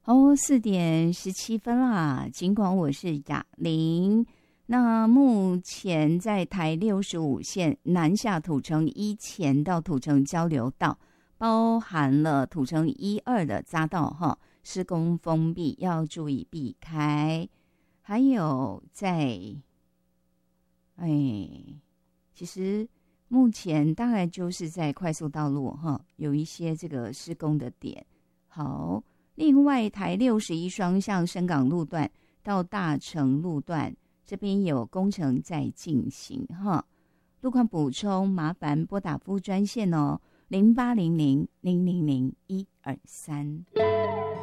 哦，4:17啦。尽管我是雅玲，那目前在台65线南下土城1前到土城交流道，包含了土城1、2的匝道哈，施工封闭，要注意避开。还有在，其实目前大概就是在快速道路哈，有一些这个施工的点。好，另外台61双向深港路段到大成路段这边有工程在进行哈。路况补充，麻烦拨打服务专线哦，0800-000-123。